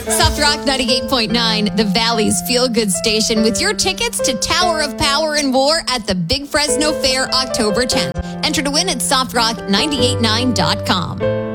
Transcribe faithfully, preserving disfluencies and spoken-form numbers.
Soft Rock ninety-eight point nine, the Valley's feel-good station, with your tickets to Tower of Power and War at the Big Fresno Fair October tenth. Enter to win at soft rock nine eight nine dot com.